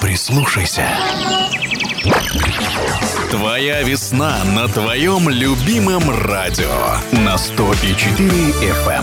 Прислушайся. Твоя весна на твоем любимом радио на 100,4 FM.